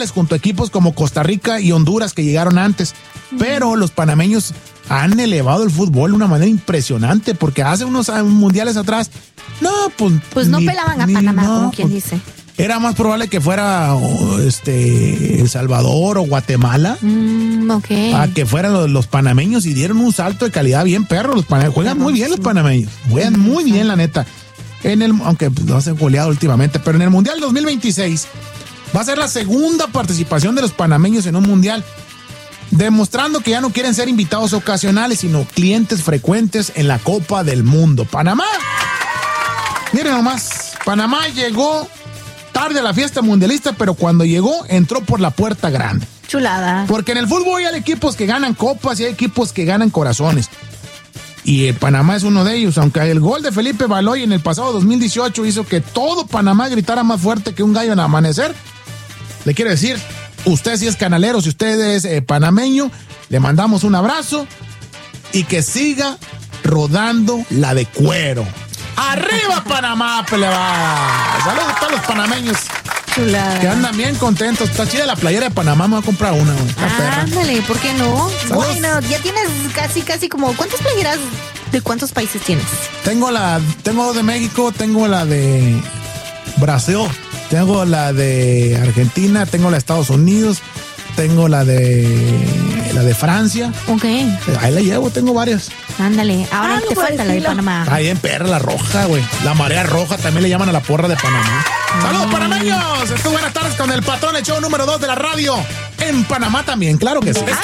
junto a equipos como Costa Rica y Honduras que llegaron antes. Pero los panameños han elevado el fútbol de una manera impresionante, porque hace unos mundiales atrás, pues no pelaban a Panamá, como quien dice. Era más probable que fuera El Salvador o Guatemala a que fueran los panameños, y dieron un salto de calidad bien perro. Los panameños juegan muy bien, los panameños juegan muy bien, la neta. Aunque no se han goleado últimamente, pero en el Mundial 2026 va a ser la segunda participación de los panameños en un mundial, demostrando que ya no quieren ser invitados ocasionales, sino clientes frecuentes en la Copa del Mundo. Panamá, miren nomás, Panamá llegó tarde a la fiesta mundialista, pero cuando llegó, entró por la puerta grande. Chulada. Porque en el fútbol hay equipos que ganan copas y hay equipos que ganan corazones. Y Panamá es uno de ellos, aunque el gol de Felipe Baloy en el pasado 2018 hizo que todo Panamá gritara más fuerte que un gallo en amanecer. Le quiero decir, usted si es canalero, si usted es panameño, le mandamos un abrazo y que siga rodando la de cuero. ¡Arriba Panamá, pelevada! Saludos a todos los panameños. Chulada. Que andan bien contentos. Está chida la playera de Panamá, me voy a comprar una. Ándale, ¿por qué no? Saludos. Bueno, ya tienes casi como... ¿Cuántas playeras de cuántos países tienes? Tengo de México, tengo la de Brasil, tengo la de Argentina, tengo la de Estados Unidos, tengo la de Francia. Ok. Ahí la llevo, tengo varias. Ándale, ahora te falta la de Panamá. Ahí en perra, la roja, güey. La marea roja también le llaman a la porra de Panamá. ¡Saludos, panameños! Buenas tardes con el patrón, el show número 2 de la radio. En Panamá también, claro que sí.